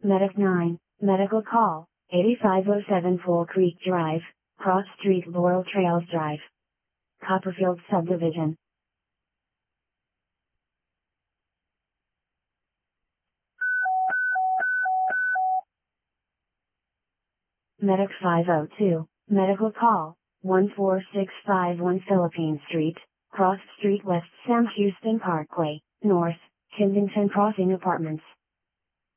Medic 9, medical call, 8507 Full Creek Drive, Cross Street Laurel Trails Drive. Copperfield Subdivision. Medic 502, medical call, 14651 Philippine Street, Cross Street West Sam Houston Parkway, North, Kensington Crossing Apartments.